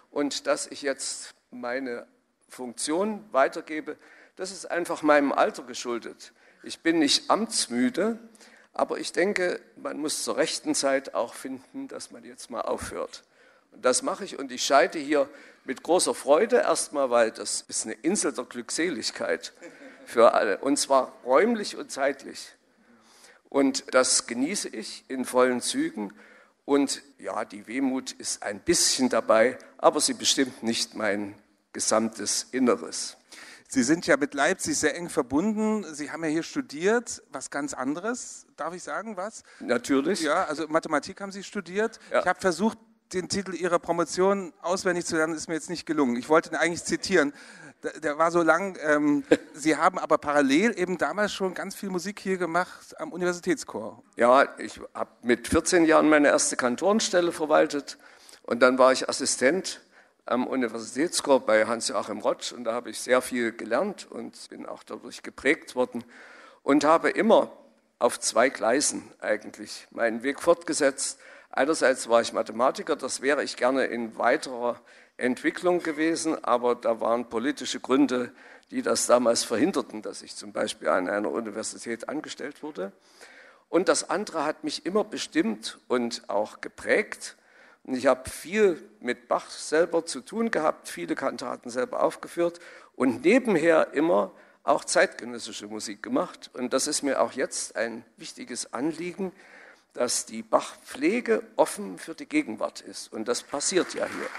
Und dass ich jetzt meine Funktion weitergebe, das ist einfach meinem Alter geschuldet. Ich bin nicht amtsmüde, aber ich denke, man muss zur rechten Zeit auch finden, dass man jetzt mal aufhört. Und das mache ich und ich scheide hier mit großer Freude erstmal, weil das ist eine Insel der Glückseligkeit für alle, und zwar räumlich und zeitlich. Und das genieße ich in vollen Zügen. Und ja, die Wehmut ist ein bisschen dabei, aber sie bestimmt nicht mein gesamtes Inneres. Sie sind ja mit Leipzig sehr eng verbunden. Sie haben ja hier studiert, was ganz anderes, darf ich sagen, was? Natürlich. Ja, also Mathematik haben Sie studiert. Ja. Ich habe versucht, den Titel Ihrer Promotion auswendig zu lernen, ist mir jetzt nicht gelungen. Ich wollte ihn eigentlich zitieren. Der war so lang. Sie haben aber parallel eben damals schon ganz viel Musik hier gemacht am Universitätschor. Ja, ich habe mit 14 Jahren meine erste Kantorenstelle verwaltet und dann war ich Assistent am Universitätschor bei Hans-Joachim Rotsch und da habe ich sehr viel gelernt und bin auch dadurch geprägt worden und habe immer auf 2 Gleisen eigentlich meinen Weg fortgesetzt. Einerseits war ich Mathematiker, das wäre ich gerne in weiterer Entwicklung gewesen, aber da waren politische Gründe, die das damals verhinderten, dass ich zum Beispiel an einer Universität angestellt wurde. Und das andere hat mich immer bestimmt und auch geprägt. Und ich habe viel mit Bach selber zu tun gehabt, viele Kantaten selber aufgeführt und nebenher immer auch zeitgenössische Musik gemacht. Und das ist mir auch jetzt ein wichtiges Anliegen, dass die Bach-Pflege offen für die Gegenwart ist. Und das passiert ja hier.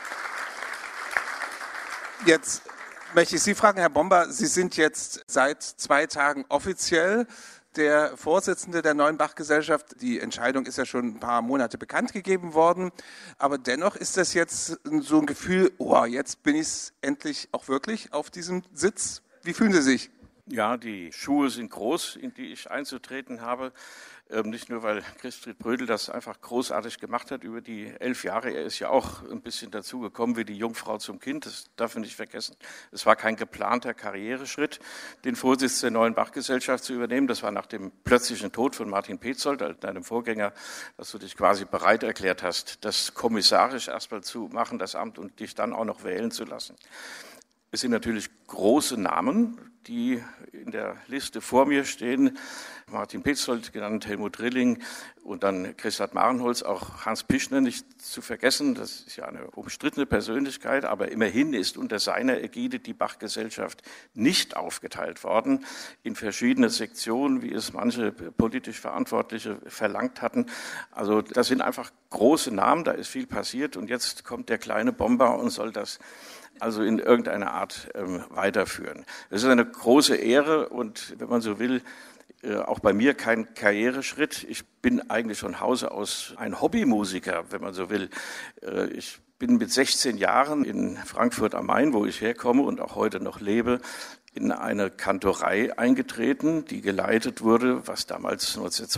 Jetzt möchte ich Sie fragen, Herr Bomba, Sie sind jetzt seit 2 Tagen offiziell der Vorsitzende der Neuen Bach-Gesellschaft. Die Entscheidung ist ja schon ein paar Monate bekannt gegeben worden, aber dennoch ist das jetzt so ein Gefühl, oh, jetzt bin ich endlich auch wirklich auf diesem Sitz. Wie fühlen Sie sich? Ja, die Schuhe sind groß, in die ich einzutreten habe. Nicht nur, weil Christfried Brödel das einfach großartig gemacht hat über die 11 Jahre. Er ist ja auch ein bisschen dazugekommen wie die Jungfrau zum Kind. Das darf man nicht vergessen. Es war kein geplanter Karriereschritt, den Vorsitz der Neuen Bachgesellschaft zu übernehmen. Das war nach dem plötzlichen Tod von Martin Petzold, deinem Vorgänger, dass du dich quasi bereit erklärt hast, das kommissarisch erstmal zu machen, das Amt, und dich dann auch noch wählen zu lassen. Es sind natürlich große Namen, die in der Liste vor mir stehen. Martin Petzold genannt, Helmut Rilling und dann Christoph Marenholz, auch Hans Pischner nicht zu vergessen. Das ist ja eine umstrittene Persönlichkeit, aber immerhin ist unter seiner Ägide die Bach-Gesellschaft nicht aufgeteilt worden in verschiedene Sektionen, wie es manche politisch Verantwortliche verlangt hatten. Also das sind einfach große Namen, da ist viel passiert und jetzt kommt der kleine Bomber und soll das also in irgendeiner Art weiterführen. Das ist eine große Ehre und, wenn man so will, auch bei mir kein Karriereschritt. Ich bin eigentlich von Hause aus ein Hobbymusiker, wenn man so will. Ich bin mit 16 Jahren in Frankfurt am Main, wo ich herkomme und auch heute noch lebe, in eine Kantorei eingetreten, die geleitet wurde, was damals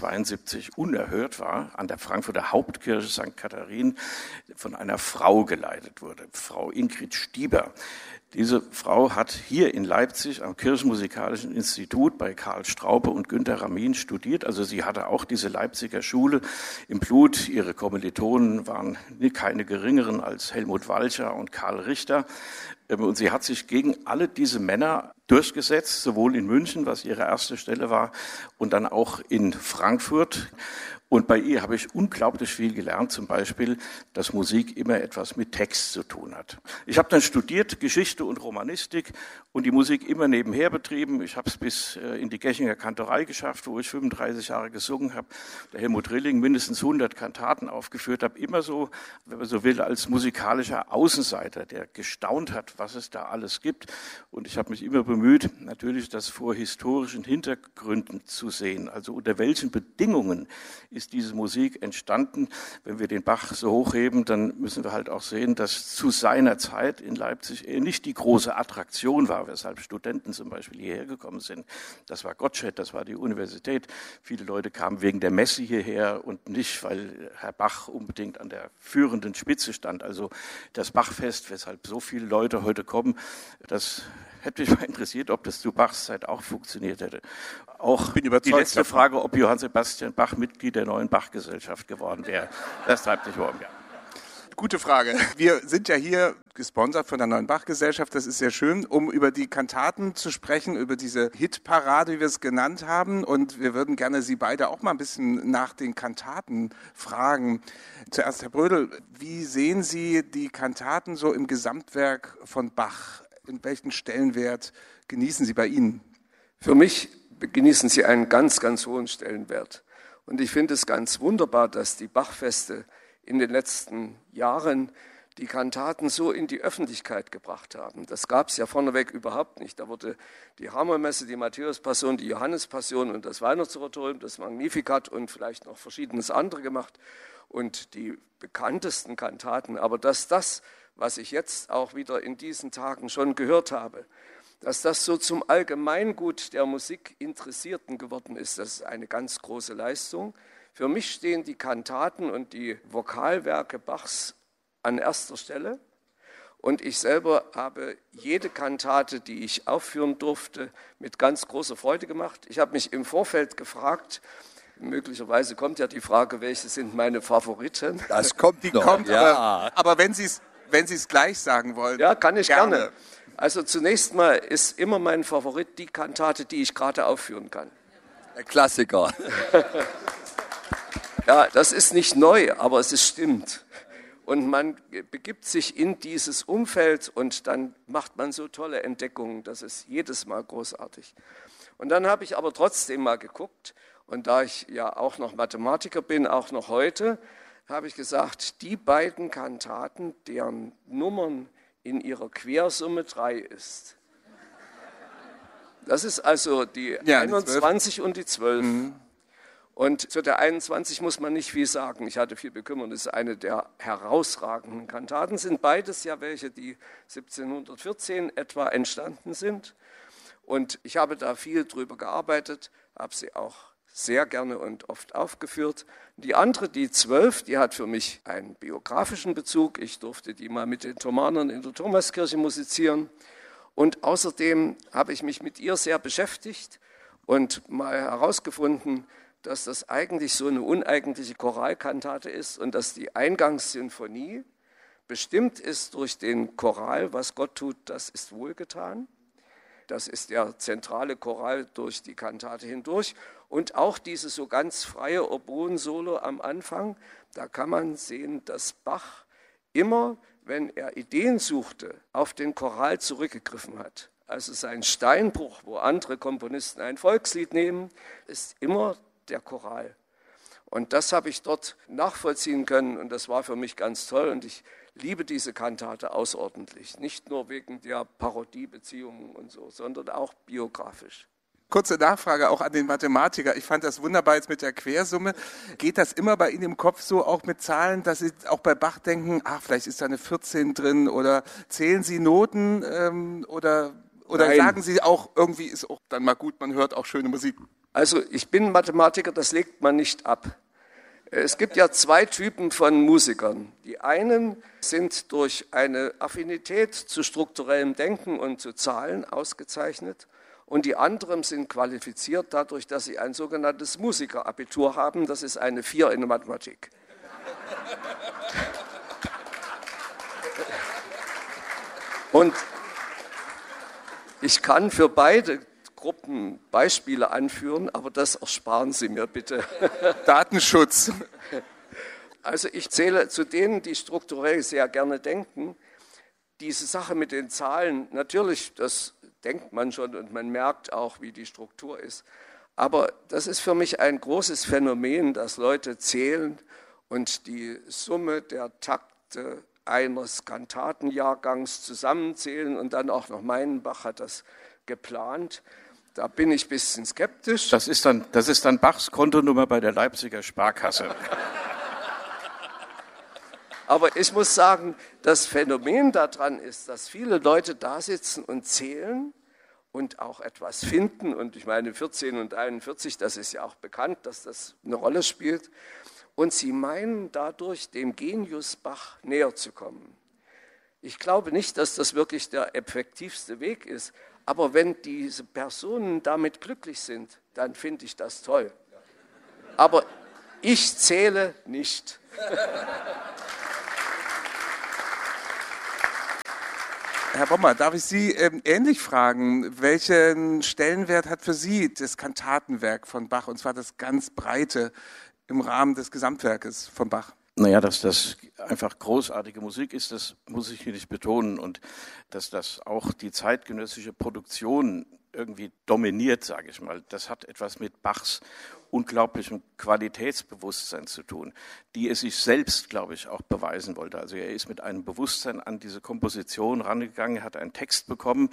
1972 unerhört war, an der Frankfurter Hauptkirche St. Katharin, von einer Frau geleitet wurde, Frau Ingrid Stieber. Diese Frau hat hier in Leipzig am Kirchenmusikalischen Institut bei Karl Straupe und Günter Ramin studiert. Also sie hatte auch diese Leipziger Schule im Blut. Ihre Kommilitonen waren keine geringeren als Helmut Walcher und Karl Richter. Und sie hat sich gegen alle diese Männer durchgesetzt, sowohl in München, was ihre erste Stelle war, und dann auch in Frankfurt. Und bei ihr habe ich unglaublich viel gelernt, zum Beispiel, dass Musik immer etwas mit Text zu tun hat. Ich habe dann studiert Geschichte und Romanistik und die Musik immer nebenher betrieben. Ich habe es bis in die Gechinger Kantorei geschafft, wo ich 35 Jahre gesungen habe. Der Helmut Rilling mindestens 100 Kantaten aufgeführt habe. Immer so, wenn man so will, als musikalischer Außenseiter, der gestaunt hat, was es da alles gibt. Und ich habe mich immer bemüht, natürlich das vor historischen Hintergründen zu sehen. Also unter welchen Bedingungen ist diese Musik entstanden. Wenn wir den Bach so hochheben, dann müssen wir halt auch sehen, dass zu seiner Zeit in Leipzig nicht die große Attraktion war, weshalb Studenten zum Beispiel hierher gekommen sind. Das war Gottsched, das war die Universität. Viele Leute kamen wegen der Messe hierher und nicht, weil Herr Bach unbedingt an der führenden Spitze stand. Also das Bachfest, weshalb so viele Leute heute kommen, das hätte mich mal interessiert, ob das zu Bachs Zeit auch funktioniert hätte. Auch die letzte Frage, ob Johann Sebastian Bach Mitglied der Neuen Bach-Gesellschaft geworden wäre. Das treibt mich um, ja. Gute Frage. Wir sind ja hier gesponsert von der Neuen Bach-Gesellschaft, das ist sehr schön, um über die Kantaten zu sprechen, über diese Hitparade, wie wir es genannt haben. Und wir würden gerne Sie beide auch mal ein bisschen nach den Kantaten fragen. Zuerst, Herr Brödel, wie sehen Sie die Kantaten so im Gesamtwerk von Bach? In welchen Stellenwert genießen sie bei Ihnen? Für mich genießen sie einen ganz, ganz hohen Stellenwert. Und ich finde es ganz wunderbar, dass die Bachfeste in den letzten Jahren die Kantaten so in die Öffentlichkeit gebracht haben. Das gab es ja vorneweg überhaupt nicht. Da wurde die Hammermesse, die Matthäus-Passion, die Johannes-Passion und das Weihnachtsoratorium, das Magnificat und vielleicht noch verschiedenes andere gemacht und die bekanntesten Kantaten. Aber dass das, was ich jetzt auch wieder in diesen Tagen schon gehört habe, dass das so zum Allgemeingut der Musikinteressierten geworden ist, das ist eine ganz große Leistung. Für mich stehen die Kantaten und die Vokalwerke Bachs an erster Stelle. Und ich selber habe jede Kantate, die ich aufführen durfte, mit ganz großer Freude gemacht. Ich habe mich im Vorfeld gefragt, möglicherweise kommt ja die Frage, welche sind meine Favoriten? Das kommt noch. Kommt, ja. Aber wenn Sie es gleich sagen wollen. Ja, kann ich gerne. Also zunächst mal ist immer mein Favorit die Kantate, die ich gerade aufführen kann. Der Klassiker. Ja, das ist nicht neu, aber es stimmt. Und man begibt sich in dieses Umfeld und dann macht man so tolle Entdeckungen. Das ist jedes Mal großartig. Und dann habe ich aber trotzdem mal geguckt. Und da ich ja auch noch Mathematiker bin, auch noch heute, habe ich gesagt, die beiden Kantaten, deren Nummern in ihrer Quersumme 3 ist. Das ist also die 21 und die 12. Mhm. Und zu der 21 muss man nicht viel sagen. Ich hatte viel Bekümmernis. Eine der herausragenden Kantaten sind beides ja welche, die 1714 etwa entstanden sind. Und ich habe da viel drüber gearbeitet, habe sie auch sehr gerne und oft aufgeführt. Die andere, die 12, die hat für mich einen biografischen Bezug. Ich durfte die mal mit den Thomanern in der Thomaskirche musizieren. Und außerdem habe ich mich mit ihr sehr beschäftigt und mal herausgefunden, dass das eigentlich so eine uneigentliche Choralkantate ist und dass die Eingangssinfonie bestimmt ist durch den Choral, was Gott tut, das ist wohlgetan. Das ist der zentrale Choral durch die Kantate hindurch. Und auch dieses so ganz freie Oboen-Solo am Anfang, da kann man sehen, dass Bach immer, wenn er Ideen suchte, auf den Choral zurückgegriffen hat. Also sein Steinbruch, wo andere Komponisten ein Volkslied nehmen, ist immer der Choral. Und das habe ich dort nachvollziehen können und das war für mich ganz toll und ich liebe diese Kantate außerordentlich. Nicht nur wegen der Parodiebeziehungen und so, sondern auch biografisch. Kurze Nachfrage auch an den Mathematiker. Ich fand das wunderbar jetzt mit der Quersumme. Geht das immer bei Ihnen im Kopf so, auch mit Zahlen, dass Sie auch bei Bach denken, vielleicht ist da eine 14 drin oder zählen Sie Noten oder sagen Sie auch, irgendwie ist auch dann mal gut, man hört auch schöne Musik? Also ich bin Mathematiker, das legt man nicht ab. Es gibt ja zwei Typen von Musikern. Die einen sind durch eine Affinität zu strukturellem Denken und zu Zahlen ausgezeichnet und die anderen sind qualifiziert dadurch, dass sie ein sogenanntes Musikerabitur haben. Das ist eine 4 in der Mathematik. Und ich kann für beide Gruppen Beispiele anführen, aber das ersparen Sie mir bitte. Datenschutz. Also ich zähle zu denen, die strukturell sehr gerne denken. Diese Sache mit den Zahlen, natürlich, das denkt man schon und man merkt auch, wie die Struktur ist. Aber das ist für mich ein großes Phänomen, dass Leute zählen und die Summe der Takte eines Kantatenjahrgangs zusammenzählen und dann auch noch meinen Bach hat das geplant. Da bin ich ein bisschen skeptisch. Das ist dann Bachs Kontonummer bei der Leipziger Sparkasse. Aber ich muss sagen, das Phänomen daran ist, dass viele Leute da sitzen und zählen und auch etwas finden. Und ich meine, 14 und 41, das ist ja auch bekannt, dass das eine Rolle spielt. Und sie meinen dadurch, dem Genius Bach näher zu kommen. Ich glaube nicht, dass das wirklich der effektivste Weg ist. Aber wenn diese Personen damit glücklich sind, dann finde ich das toll. Aber ich zähle nicht. Herr Bomber, darf ich Sie ähnlich fragen? Welchen Stellenwert hat für Sie das Kantatenwerk von Bach, und zwar das ganz breite im Rahmen des Gesamtwerkes von Bach? Naja, dass das einfach großartige Musik ist, das muss ich hier nicht betonen. Und dass das auch die zeitgenössische Produktion irgendwie dominiert, sage ich mal, das hat etwas mit Bachs unglaublichem Qualitätsbewusstsein zu tun, die er sich selbst, glaube ich, auch beweisen wollte. Also er ist mit einem Bewusstsein an diese Komposition rangegangen, er hat einen Text bekommen,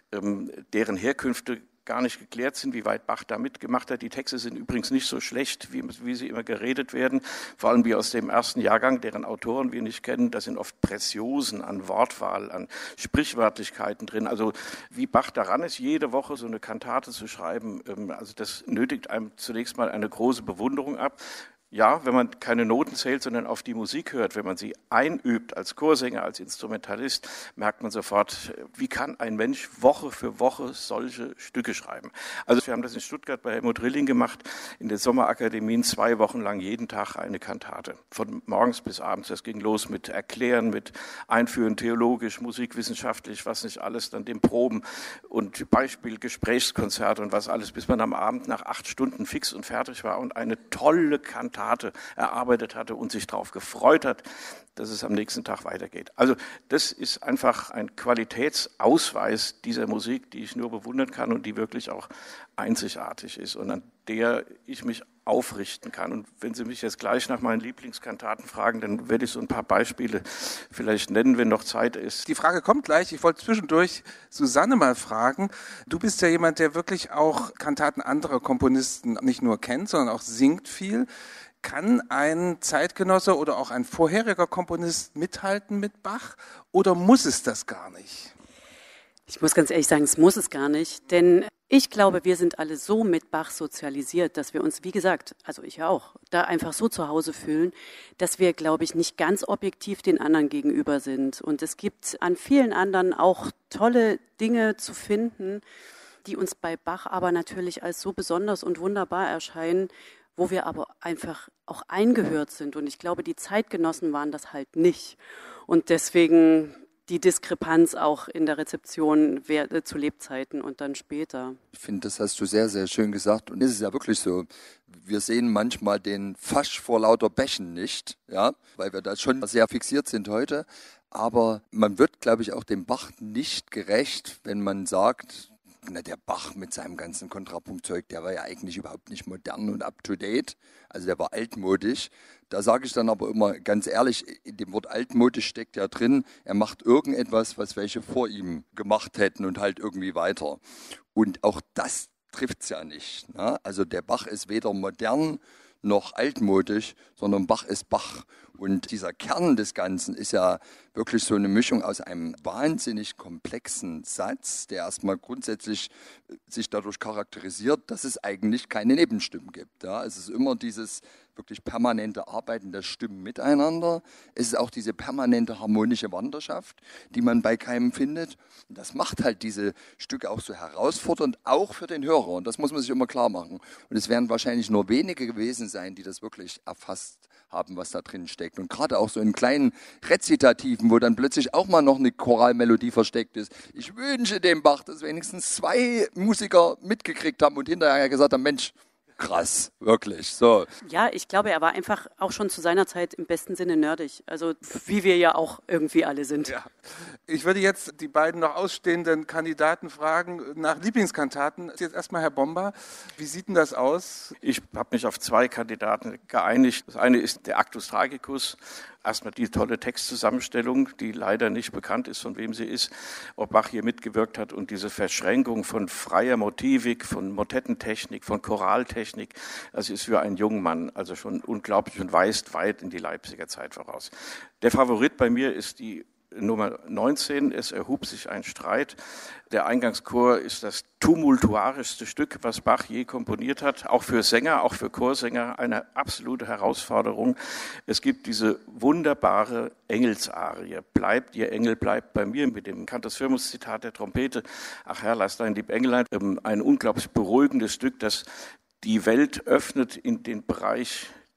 deren Herkünfte gar nicht geklärt sind, wie weit Bach da mitgemacht hat. Die Texte sind übrigens nicht so schlecht, wie sie immer geredet werden, vor allem wie aus dem ersten Jahrgang, deren Autoren wir nicht kennen. Da sind oft Preziosen an Wortwahl, an Sprichwörtlichkeiten drin. Also wie Bach daran ist, jede Woche so eine Kantate zu schreiben, also das nötigt einem zunächst mal eine große Bewunderung ab. Ja, wenn man keine Noten zählt, sondern auf die Musik hört, wenn man sie einübt als Chorsänger, als Instrumentalist, merkt man sofort, wie kann ein Mensch Woche für Woche solche Stücke schreiben. Also wir haben das in Stuttgart bei Helmut Rilling gemacht, in den Sommerakademien 2 Wochen lang jeden Tag eine Kantate, von morgens bis abends. Das ging los mit Erklären, mit Einführen theologisch, musikwissenschaftlich, was nicht alles, dann dem Proben und Beispiel Gesprächskonzerte und was alles, bis man am Abend nach 8 Stunden fix und fertig war und eine tolle Kantate erarbeitet hatte und sich darauf gefreut hat, dass es am nächsten Tag weitergeht. Also das ist einfach ein Qualitätsausweis dieser Musik, die ich nur bewundern kann und die wirklich auch einzigartig ist und an der ich mich aufrichten kann. Und wenn Sie mich jetzt gleich nach meinen Lieblingskantaten fragen, dann werde ich so ein paar Beispiele vielleicht nennen, wenn noch Zeit ist. Die Frage kommt gleich. Ich wollte zwischendurch Susanne mal fragen. Du bist ja jemand, der wirklich auch Kantaten anderer Komponisten nicht nur kennt, sondern auch singt viel. Kann ein Zeitgenosse oder auch ein vorheriger Komponist mithalten mit Bach oder muss es das gar nicht? Ich muss ganz ehrlich sagen, es muss es gar nicht, denn ich glaube, wir sind alle so mit Bach sozialisiert, dass wir uns, wie gesagt, also ich auch, da einfach so zu Hause fühlen, dass wir, glaube ich, nicht ganz objektiv den anderen gegenüber sind. Und es gibt an vielen anderen auch tolle Dinge zu finden, die uns bei Bach aber natürlich als so besonders und wunderbar erscheinen, wo wir aber einfach auch eingehört sind. Und ich glaube, die Zeitgenossen waren das halt nicht. Und deswegen die Diskrepanz auch in der Rezeption zu Lebzeiten und dann später. Ich finde, das hast du sehr, sehr schön gesagt. Und es ist ja wirklich so, wir sehen manchmal den Fasch vor lauter Bächen nicht, ja, weil wir da schon sehr fixiert sind heute. Aber man wird, glaube ich, auch dem Bach nicht gerecht, wenn man sagt, na, der Bach mit seinem ganzen Kontrapunktzeug, der war ja eigentlich überhaupt nicht modern und up-to-date. Also der war altmodisch. Da sage ich dann aber immer ganz ehrlich, in dem Wort altmodisch steckt ja drin, er macht irgendetwas, was welche vor ihm gemacht hätten und halt irgendwie weiter. Und auch das trifft es ja nicht. Ne? Also der Bach ist weder modern noch altmodisch, sondern Bach ist Bach. Und dieser Kern des Ganzen ist ja wirklich so eine Mischung aus einem wahnsinnig komplexen Satz, der erstmal grundsätzlich sich dadurch charakterisiert, dass es eigentlich keine Nebenstimmen gibt. Ja, es ist immer dieses wirklich permanente Arbeiten der Stimmen miteinander. Es ist auch diese permanente harmonische Wanderschaft, die man bei keinem findet. Und das macht halt diese Stücke auch so herausfordernd, auch für den Hörer. Und das muss man sich immer klar machen. Und es werden wahrscheinlich nur wenige gewesen sein, die das wirklich erfasst haben, was da drin steckt. Und gerade auch so in kleinen Rezitativen, wo dann plötzlich auch mal noch eine Choralmelodie versteckt ist. Ich wünsche dem Bach, dass wenigstens 2 Musiker mitgekriegt haben und hinterher gesagt haben, Mensch, krass, wirklich. So. Ja, ich glaube, er war einfach auch schon zu seiner Zeit im besten Sinne nerdig. Also wie wir ja auch irgendwie alle sind. Ja. Ich würde jetzt die beiden noch ausstehenden Kandidaten fragen nach Lieblingskantaten. Jetzt erstmal Herr Bomber. Wie sieht denn das aus? Ich habe mich auf 2 Kandidaten geeinigt. Das eine ist der Actus Tragicus. Erstmal die tolle Textzusammenstellung, die leider nicht bekannt ist, von wem sie ist, ob Bach hier mitgewirkt hat und diese Verschränkung von freier Motivik, von Motettentechnik, von Choraltechnik, das ist für einen jungen Mann also schon unglaublich und weist weit in die Leipziger Zeit voraus. Der Favorit bei mir ist die Nummer 19, es erhub sich ein Streit. Der Eingangschor ist das tumultuarischste Stück, was Bach je komponiert hat, auch für Sänger, auch für Chorsänger, eine absolute Herausforderung. Es gibt diese wunderbare Engelsarie, bleibt ihr Engel, bleibt bei mir, mit dem Cantus Firmus Zitat der Trompete, ach Herr, lass dein lieb Engelein, ein unglaublich beruhigendes Stück, das die Welt öffnet in den Bereich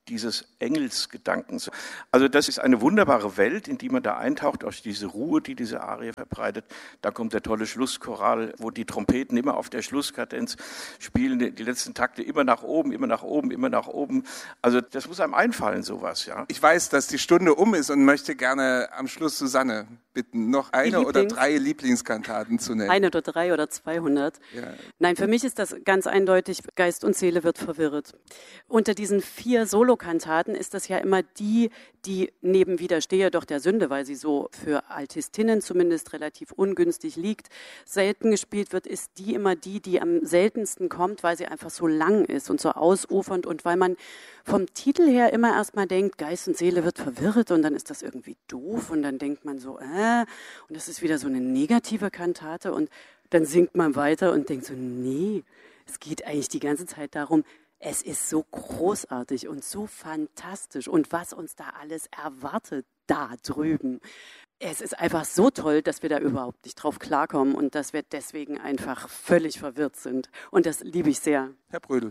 dieses Engelsgedankens. Also das ist eine wunderbare Welt, in die man da eintaucht, aus diese Ruhe, die diese Arie verbreitet. Da kommt der tolle Schlusschoral, wo die Trompeten immer auf der Schlusskadenz spielen, die letzten Takte immer nach oben, immer nach oben, immer nach oben. Also das muss einem einfallen, sowas, ja. Ich weiß, dass die Stunde um ist und möchte gerne am Schluss Susanne bitten, noch eine oder 3 Lieblingskantaten zu nennen. 1 oder 3 oder 200. Ja. Nein, für mich ist das ganz eindeutig, Geist und Seele wird verwirrt. Unter diesen 4 Solokantaten ist das ja immer die neben Widerstehe doch der Sünde, weil sie so für Altistinnen zumindest relativ ungünstig liegt, selten gespielt wird, ist die immer die am seltensten kommt, weil sie einfach so lang ist und so ausufernd und weil man vom Titel her immer erstmal denkt, Geist und Seele wird verwirrt und dann ist das irgendwie doof und dann denkt man so, und das ist wieder so eine negative Kantate und dann singt man weiter und denkt so, nee, es geht eigentlich die ganze Zeit darum, es ist so großartig und so fantastisch und was uns da alles erwartet da drüben. Es ist einfach so toll, dass wir da überhaupt nicht drauf klarkommen und dass wir deswegen einfach völlig verwirrt sind. Und das liebe ich sehr. Herr Brödel.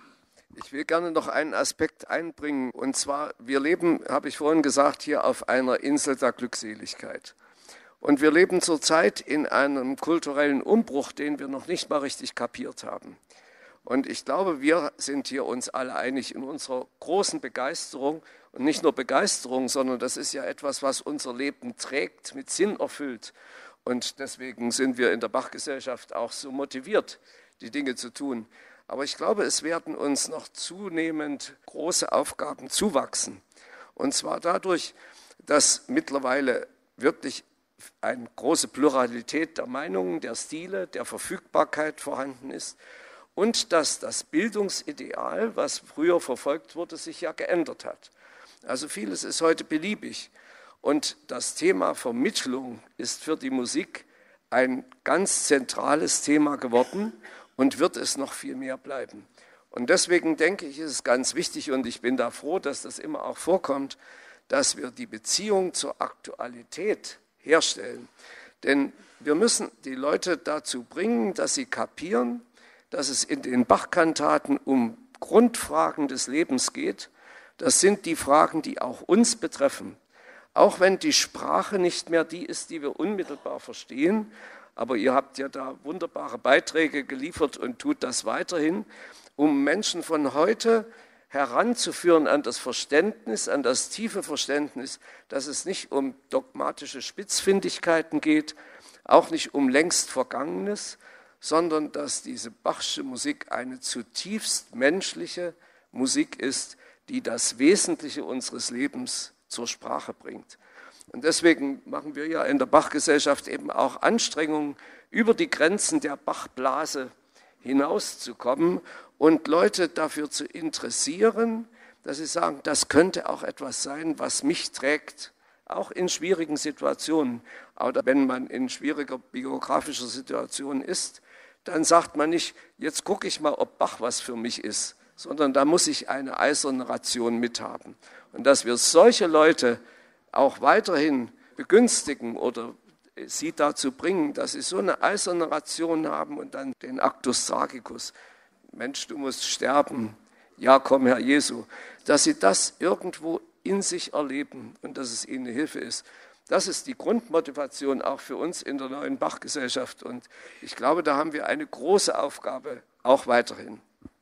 Ich will gerne noch einen Aspekt einbringen. Und zwar, wir leben, habe ich vorhin gesagt, hier auf einer Insel der Glückseligkeit. Und wir leben zurzeit in einem kulturellen Umbruch, den wir noch nicht mal richtig kapiert haben. Und ich glaube, wir sind hier uns alle einig in unserer großen Begeisterung. Und nicht nur Begeisterung, sondern das ist ja etwas, was unser Leben trägt, mit Sinn erfüllt. Und deswegen sind wir in der Bach-Gesellschaft auch so motiviert, die Dinge zu tun. Aber ich glaube, es werden uns noch zunehmend große Aufgaben zuwachsen. Und zwar dadurch, dass mittlerweile wirklich eine große Pluralität der Meinungen, der Stile, der Verfügbarkeit vorhanden ist. Und dass das Bildungsideal, was früher verfolgt wurde, sich ja geändert hat. Also vieles ist heute beliebig. Und das Thema Vermittlung ist für die Musik ein ganz zentrales Thema geworden und wird es noch viel mehr bleiben. Und deswegen denke ich, ist es ganz wichtig und ich bin da froh, dass das immer auch vorkommt, dass wir die Beziehung zur Aktualität herstellen. Denn wir müssen die Leute dazu bringen, dass sie kapieren, dass es in den Bach-Kantaten um Grundfragen des Lebens geht. Das sind die Fragen, die auch uns betreffen. Auch wenn die Sprache nicht mehr die ist, die wir unmittelbar verstehen, aber ihr habt ja da wunderbare Beiträge geliefert und tut das weiterhin, um Menschen von heute heranzuführen an das Verständnis, an das tiefe Verständnis, dass es nicht um dogmatische Spitzfindigkeiten geht, auch nicht um längst Vergangenes, sondern dass diese Bachsche Musik eine zutiefst menschliche Musik ist, die das Wesentliche unseres Lebens zur Sprache bringt. Und deswegen machen wir ja in der Bach-Gesellschaft eben auch Anstrengungen, über die Grenzen der Bachblase hinauszukommen und Leute dafür zu interessieren, dass sie sagen, das könnte auch etwas sein, was mich trägt, auch in schwierigen Situationen. Oder wenn man in schwieriger biografischer Situation ist, dann sagt man nicht, jetzt gucke ich mal, ob Bach was für mich ist, sondern da muss ich eine eiserne Ration mithaben. Und dass wir solche Leute auch weiterhin begünstigen oder sie dazu bringen, dass sie so eine eiserne Ration haben und dann den Actus Tragicus, Mensch, du musst sterben, ja komm Herr Jesu, dass sie das irgendwo in sich erleben und dass es ihnen eine Hilfe ist. Das ist die Grundmotivation auch für uns in der neuen Bach-Gesellschaft. Und ich glaube, da haben wir eine große Aufgabe, auch weiterhin.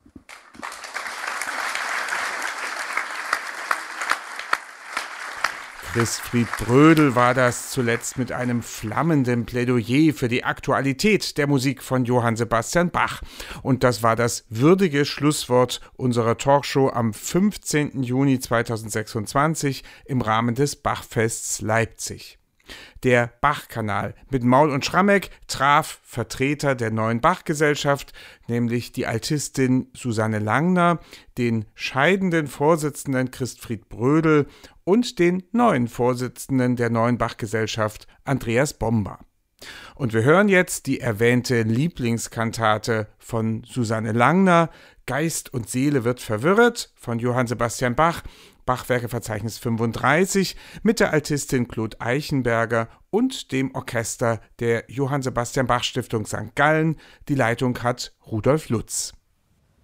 Christfried Brödel war das zuletzt mit einem flammenden Plädoyer für die Aktualität der Musik von Johann Sebastian Bach. Und das war das würdige Schlusswort unserer Talkshow am 15. Juni 2026 im Rahmen des Bachfests Leipzig. Der Bach-Kanal mit Maul und Schrammeck traf Vertreter der neuen Bach-Gesellschaft, nämlich die Altistin Susanne Langner, den scheidenden Vorsitzenden Christfried Brödel und den neuen Vorsitzenden der neuen Bach-Gesellschaft Andreas Bomba. Und wir hören jetzt die erwähnte Lieblingskantate von Susanne Langner, Geist und Seele wird verwirrt, von Johann Sebastian Bach, Bachwerkeverzeichnis 35, mit der Altistin Claude Eichenberger und dem Orchester der Johann Sebastian Bach Stiftung St. Gallen. Die Leitung hat Rudolf Lutz.